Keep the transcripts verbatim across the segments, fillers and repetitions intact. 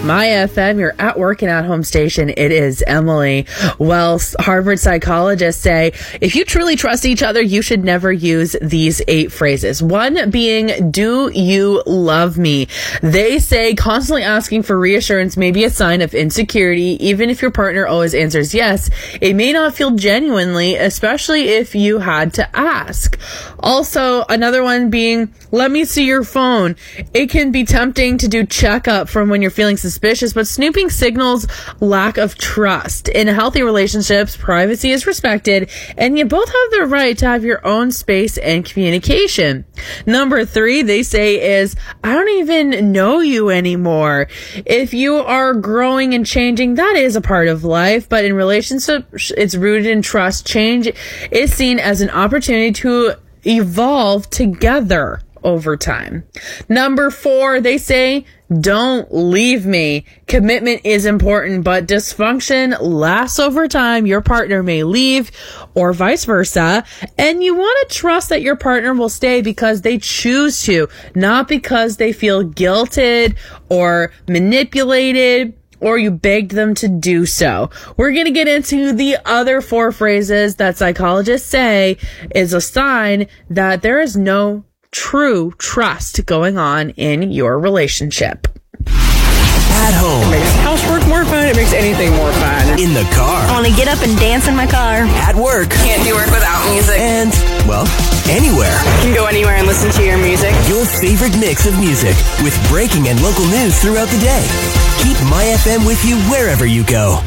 My F M, your at work and at home station. It is Emily. Well, Harvard psychologists say if you truly trust each other, you should never use these eight phrases. One being, do you love me? They say constantly asking for reassurance may be a sign of insecurity. Even if your partner always answers yes, it may not feel genuinely, especially if you had to ask. Also, another one being, let me see your phone. It can be tempting to do checkup from when you're feeling suspicious, but snooping signals lack of trust. In healthy relationships, privacy is respected, and you both have the right to have your own space and communication. Number three, they say is, I don't even know you anymore. If you are growing and changing, that is a part of life, but in relationships, it's rooted in trust. Change is seen as an opportunity to evolve together over time. Number four, they say, don't leave me. Commitment is important, but dysfunction lasts over time. Your partner may leave or vice versa, and you want to trust that your partner will stay because they choose to, not because they feel guilted or manipulated or you begged them to do so. We're going to get into the other four phrases that psychologists say is a sign that there is no true trust going on in your relationship. At home. It makes housework more fun. It makes anything more fun. In the car. I want to get up and dance in my car. At work. Can't do work without music. And, well, anywhere. You can go anywhere and listen to your music. Your favorite mix of music with breaking and local news throughout the day. Keep My F M with you wherever you go.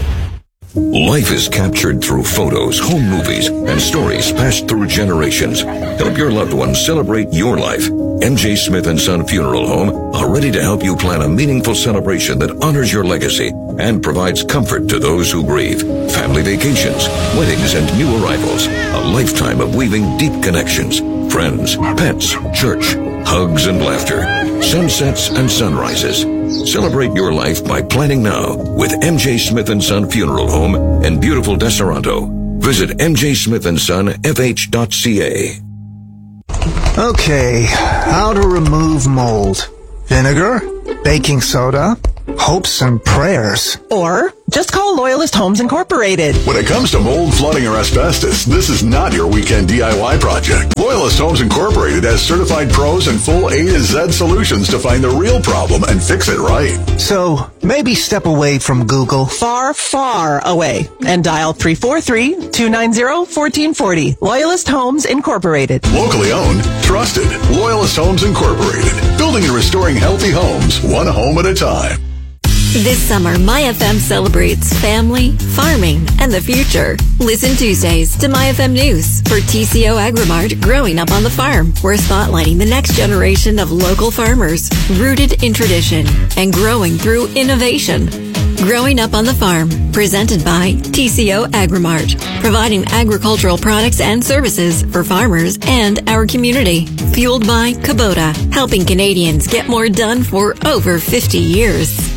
Life is captured through photos, home movies, and stories passed through generations. Help your loved ones celebrate your life. M J Smith and Son Funeral Home are ready to help you plan a meaningful celebration that honors your legacy and provides comfort to those who grieve. Family vacations, weddings, and new arrivals. A lifetime of weaving deep connections. Friends, pets, church, hugs and laughter. Sunsets and sunrises. Celebrate your life by planning now with M J Smith and Son Funeral Home in beautiful Deseronto. Visit m j smith and son f h dot c a. Okay, how to remove mold. Vinegar, baking soda, hopes and prayers. Or just call Loyalist Homes Incorporated. When it comes to mold, flooding, or asbestos, this is not your weekend D I Y project. Loyalist Homes Incorporated has certified pros and full A to Z solutions to find the real problem and fix it right. So, maybe step away from Google. Far, far away. And dial three four three, two nine zero, one four four zero. Loyalist Homes Incorporated. Locally owned, trusted. Loyalist Homes Incorporated. Building and restoring healthy homes, one home at a time. This summer, My F M celebrates family, farming, and the future. Listen Tuesdays to My F M News for T C O Agrimart Growing Up on the Farm. We're spotlighting the next generation of local farmers, rooted in tradition and growing through innovation. Growing Up on the Farm, presented by T C O Agrimart, providing agricultural products and services for farmers and our community. Fueled by Kubota, helping Canadians get more done for over fifty years.